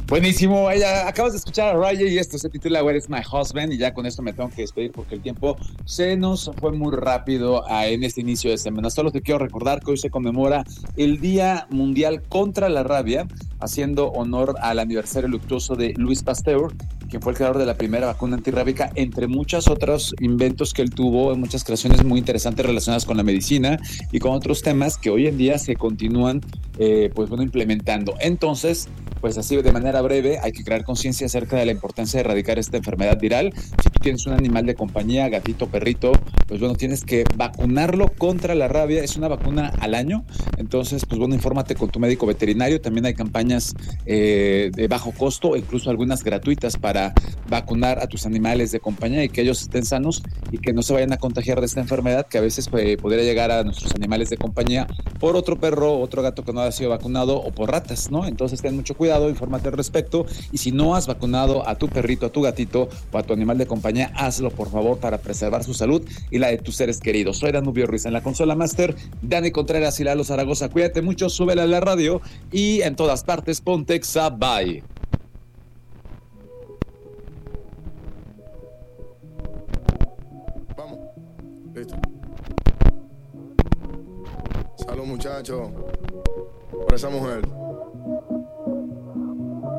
Buenísimo, acabas de escuchar a Raya y esto se titula Where is My Husband y ya con esto me tengo que despedir porque el tiempo se nos fue muy rápido en este inicio de semana. Solo te quiero recordar que hoy se conmemora el Día Mundial contra la Rabia, haciendo honor al aniversario luctuoso de Louis Pasteur, quien fue el creador de la primera vacuna antirrábica, entre muchos otros inventos que él tuvo, muchas creaciones muy interesantes relacionadas con la medicina y con otros temas que hoy en día se continúan implementando. Entonces, pues así de manera breve, hay que crear conciencia acerca de la importancia de erradicar esta enfermedad viral. Si tú tienes un animal de compañía, gatito, perrito, pues bueno, tienes que vacunarlo contra la rabia. Es una vacuna al año. Entonces, pues bueno, infórmate con tu médico veterinario. También hay campañas de bajo costo, incluso algunas gratuitas para vacunar a tus animales de compañía y que ellos estén sanos y que no se vayan a contagiar de esta enfermedad que a veces podría llegar a nuestros animales de compañía por otro perro, otro gato que no haya sido vacunado o por ratas, ¿no? Entonces ten mucho cuidado, infórmate al respecto y si no has vacunado a tu perrito, a tu gatito o a tu animal de compañía, hazlo por favor para preservar su salud y la de tus seres queridos. Soy Danubio Ruiz en la consola master, Dani Contreras y Lalo Zaragoza. Cuídate mucho, súbela a la radio y en todas partes ponte Bye. Vamos, listo. Salud, muchachos, por esa mujer.